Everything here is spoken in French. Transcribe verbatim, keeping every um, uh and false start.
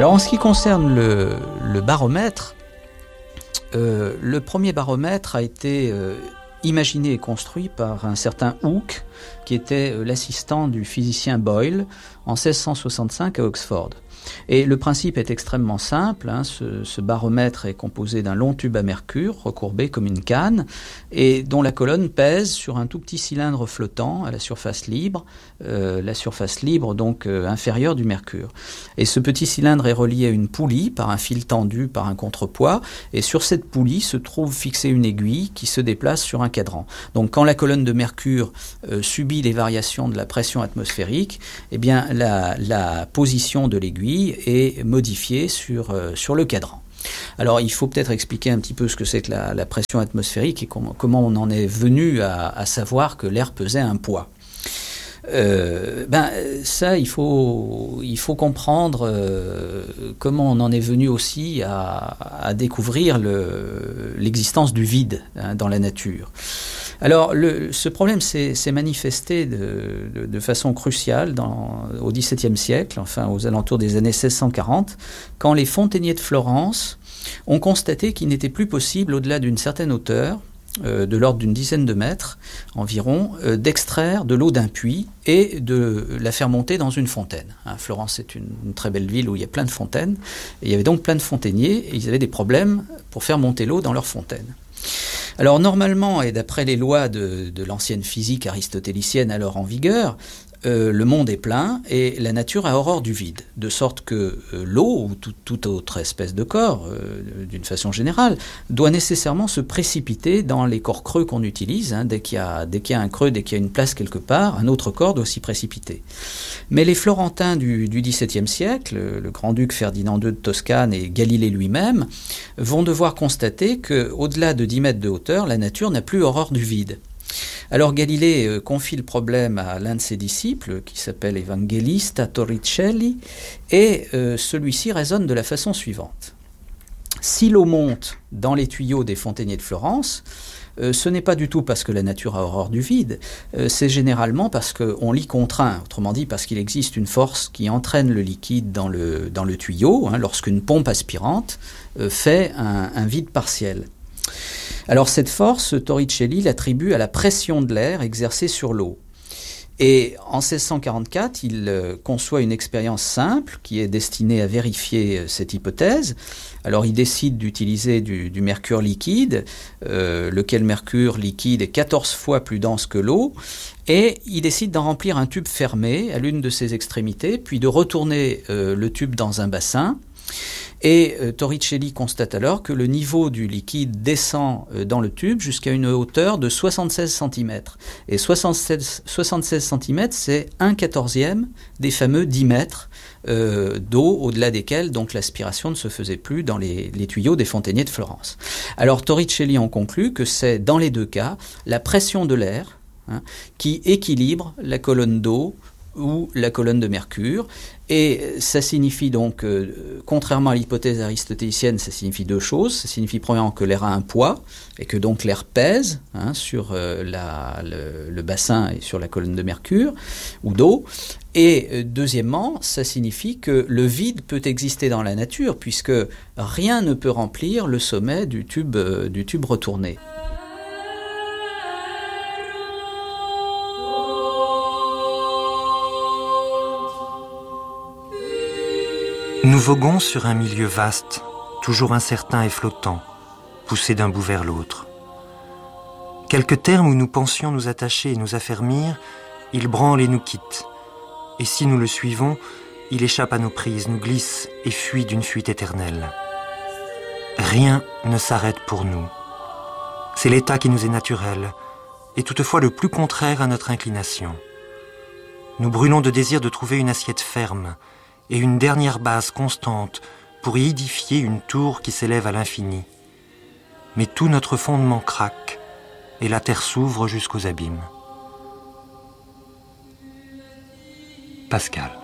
Alors en ce qui concerne le, le baromètre, euh, le premier baromètre a été euh, imaginé et construit par un certain Hooke, qui était euh, l'assistant du physicien Boyle en seize cent soixante-cinq à Oxford. Et le principe est extrêmement simple, hein. ce, ce baromètre est composé d'un long tube à mercure, recourbé comme une canne, et dont la colonne pèse sur un tout petit cylindre flottant à la surface libre, euh, la surface libre donc euh, inférieure du mercure. Et ce petit cylindre est relié à une poulie par un fil tendu par un contrepoids, et sur cette poulie se trouve fixée une aiguille qui se déplace sur un cadran. Donc quand la colonne de mercure euh, subit les variations de la pression atmosphérique, eh bien la, la position de l'aiguille est modifiée sur, euh, sur le cadran. Alors il faut peut-être expliquer un petit peu ce que c'est que la, la pression atmosphérique et com- comment on en est venu à, à savoir que l'air pesait un poids. Euh, ben ça il faut il faut comprendre euh, comment on en est venu aussi à, à découvrir le, l'existence du vide, hein, dans la nature. Alors le, ce problème s'est, s'est manifesté de, de, de façon cruciale dans, au XVIIe siècle, enfin aux alentours des années seize cent quarante, quand les fontainiers de Florence ont constaté qu'il n'était plus possible, au-delà d'une certaine hauteur, Euh, de l'ordre d'une dizaine de mètres environ, euh, d'extraire de l'eau d'un puits et de la faire monter dans une fontaine. Hein, Florence est une, une très belle ville où il y a plein de fontaines, et il y avait donc plein de fontainiers, et ils avaient des problèmes pour faire monter l'eau dans leurs fontaines. Alors normalement, et d'après les lois de, de l'ancienne physique aristotélicienne alors en vigueur, Euh, le monde est plein et la nature a horreur du vide, de sorte que euh, l'eau, ou tout, toute autre espèce de corps, euh, d'une façon générale, doit nécessairement se précipiter dans les corps creux qu'on utilise. Hein, dès qu'il y a, dès qu'il y a un creux, dès qu'il y a une place quelque part, un autre corps doit s'y précipiter. Mais les Florentins du, du XVIIe siècle, le grand-duc Ferdinand deux de Toscane et Galilée lui-même, vont devoir constater qu'au-delà de dix mètres de hauteur, la nature n'a plus horreur du vide. Alors Galilée euh, confie le problème à l'un de ses disciples, qui s'appelle Evangelista Torricelli, et euh, celui-ci raisonne de la façon suivante. Si l'eau monte dans les tuyaux des fontainiers de Florence, euh, ce n'est pas du tout parce que la nature a horreur du vide, euh, c'est généralement parce qu'on l'y contraint, autrement dit parce qu'il existe une force qui entraîne le liquide dans le, dans le tuyau, hein, lorsqu'une pompe aspirante euh, fait un, un vide partiel. Alors cette force, Torricelli l'attribue à la pression de l'air exercée sur l'eau. Et en seize cent quarante-quatre, il euh, conçoit une expérience simple qui est destinée à vérifier euh, cette hypothèse. Alors il décide d'utiliser du, du mercure liquide, euh, lequel mercure liquide est quatorze fois plus dense que l'eau, et il décide d'en remplir un tube fermé à l'une de ses extrémités, puis de retourner euh, le tube dans un bassin. Et euh, Torricelli constate alors que le niveau du liquide descend euh, dans le tube jusqu'à une hauteur de soixante-seize centimètres. Et soixante-seize, soixante-seize centimètres, c'est un quatorzième des fameux dix mètres euh, d'eau, au-delà desquels donc l'aspiration ne se faisait plus dans les, les tuyaux des fontainiers de Florence. Alors Torricelli en conclut que c'est dans les deux cas la pression de l'air, hein, qui équilibre la colonne d'eau ou la colonne de mercure, et ça signifie donc, euh, contrairement à l'hypothèse aristotélicienne, ça signifie deux choses. Ça signifie premièrement que l'air a un poids, et que donc l'air pèse, hein, sur euh, la, le, le bassin et sur la colonne de mercure ou d'eau, et euh, deuxièmement, ça signifie que le vide peut exister dans la nature, puisque rien ne peut remplir le sommet du tube, euh, du tube retourné. Nous voguons sur un milieu vaste, toujours incertain et flottant, poussé d'un bout vers l'autre. Quelques termes où nous pensions nous attacher et nous affermir, il branle et nous quitte. Et si nous le suivons, il échappe à nos prises, nous glisse et fuit d'une fuite éternelle. Rien ne s'arrête pour nous. C'est l'état qui nous est naturel, et toutefois le plus contraire à notre inclination. Nous brûlons de désir de trouver une assiette ferme, et une dernière base constante pour y édifier une tour qui s'élève à l'infini. Mais tout notre fondement craque, et la terre s'ouvre jusqu'aux abîmes. Pascal.